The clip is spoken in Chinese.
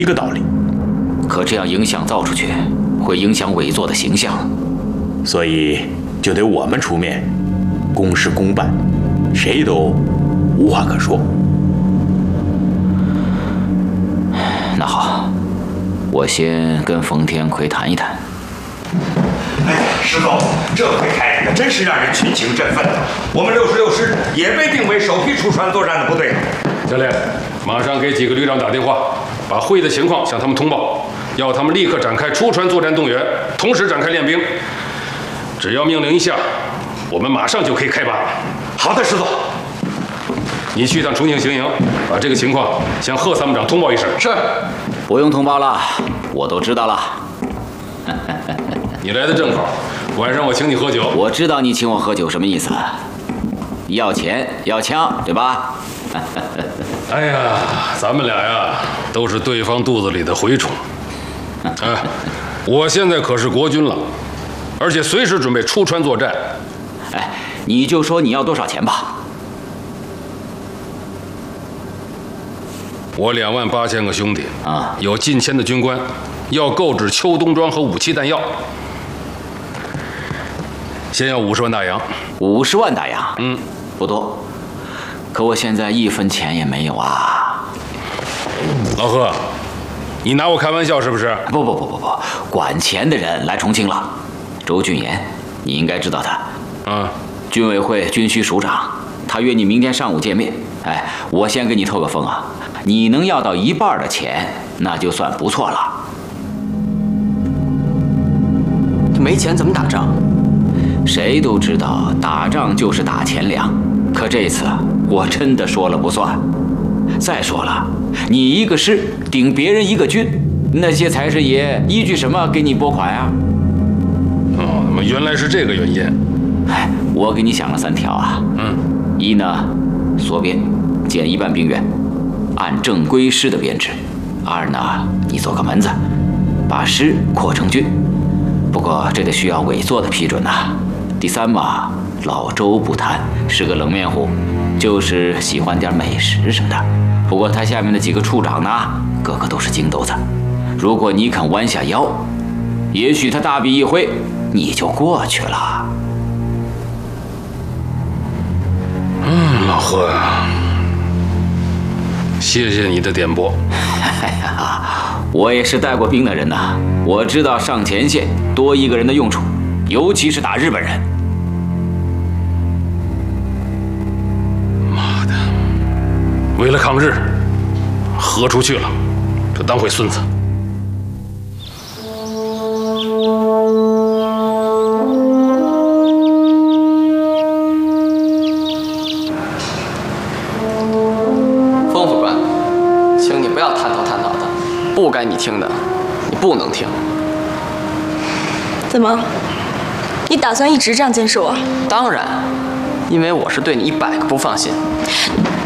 一个道理。 可这样影响造出去，会影响委座的形象， 所以就得我们出面，公事公办，谁都无话可说。 那好，我先跟冯天奎谈一谈。 哎呀，师傅，这回开的可真是让人群情振奋的。我们66师也被定为首批出川作战的部队了。 教练，马上给几个旅长打电话，把会议的情况向他们通报，要他们立刻展开出川作战动员，同时展开练兵。只要命令一下，我们马上就可以开拔。 好的，师傅。 你去一趟重庆行营，把这个情况向贺参谋长通报一声。 是。 不用通报了，我都知道了。 你来的正好，晚上我请你喝酒。 我知道你请我喝酒什么意思，要钱要枪，对吧？ 哎呀，咱们俩呀都是对方肚子里的蛔虫。哎，我现在可是国军了，而且随时准备出川作战。 哎，你就说你要多少钱吧。 我28000个兄弟啊， 有近千的军官，要购置秋冬装和武器弹药。先要50万大洋。 50万大洋？ 嗯， 不多。可我现在1分钱也没有啊。 老贺，你拿我开玩笑是不是？ 不，管钱的人来重庆了。周俊言，你应该知道他。 啊， 军委会军需署长，他约你明天上午见面。哎，我先给你透个风啊，你能要到1半的钱，那就算不错了。 没钱怎么打仗？ 谁都知道打仗就是打钱粮，可这次我真的说了不算。再说了，你一个师顶别人一个军，那些财神爷依据什么给你拨款啊？ 哦，那么原来是这个原因。 哎，我给你想了3条啊。一呢，缩编，减1半兵员，按正规师的编制。2呢，你做个门子，把师扩成军。不过这得需要委座的批准呐。第3嘛，老周不谈，是个冷面虎，就是喜欢点美食什么的。不过他下面的几个处长呢，个个都是金豆子。如果你肯弯下腰，也许他大笔一挥，你就过去了。 老贺啊，谢谢你的点拨。 哎呀，我也是带过兵的人呐，我知道上前线多一个人的用处，尤其是打日本人。 妈的，为了抗日，喝出去了，这当回孙子。 冯副官，请你不要探头探脑的，不该你听的，你不能听。 怎么？你打算一直这样监视我？ 当然，因为我是对你100个不放心。